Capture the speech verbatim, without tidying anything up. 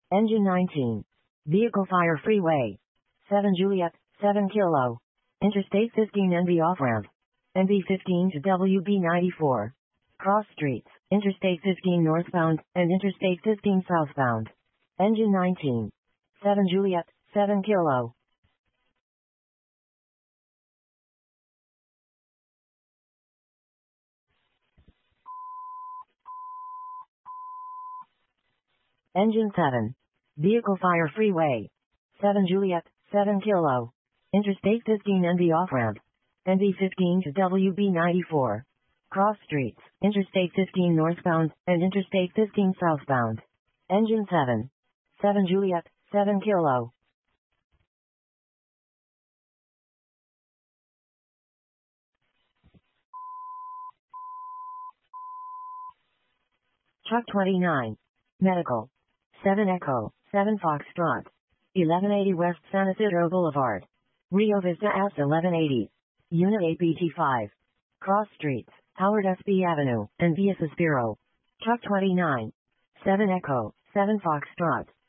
Engine nineteen. Vehicle Fire Freeway. seven Juliet, seven Kilo. Interstate fifteen N B off-ramp. N B fifteen to W B ninety-four. Cross streets, Interstate fifteen northbound, and Interstate fifteen southbound. Engine nineteen. seven Juliet, seven Kilo. Engine seven. Vehicle Fire Freeway. seven Juliet, seven Kilo. Interstate fifteen N B off-ramp. N B fifteen to W B ninety-four. Cross streets, Interstate fifteen northbound, and Interstate fifteen southbound. Engine seven. seven Juliet, seven Kilo. Truck twenty-nine. Medical. seven Echo, seven Foxtrot. eleven eighty West San Isidro Boulevard. Rio Vista S eleven eighty. Unit A P T five. Cross streets, Howard S B Avenue, and Via Suspiro. Truck twenty-nine. seven Echo, seven Foxtrot.